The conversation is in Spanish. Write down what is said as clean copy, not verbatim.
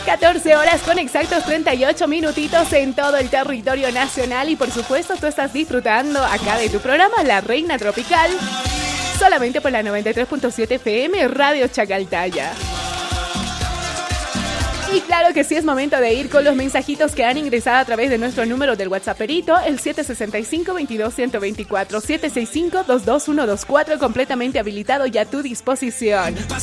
14 horas con exactos 38 minutitos en todo el territorio nacional y por supuesto tú estás disfrutando acá de tu programa La Reina Tropical, solamente por la 93.7 FM Radio Chacaltaya. Y claro que sí, es momento de ir con los mensajitos que han ingresado a través de nuestro número del WhatsApperito, el 765-22-124, 765-22124, completamente habilitado y a tu disposición.